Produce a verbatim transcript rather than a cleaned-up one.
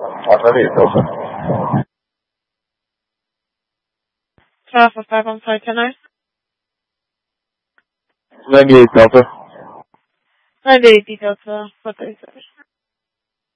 ninety-eight Delta. Alpha five on flight ten nine. ninety-eight Delta. ninety-eight Delta, what thirty-seven.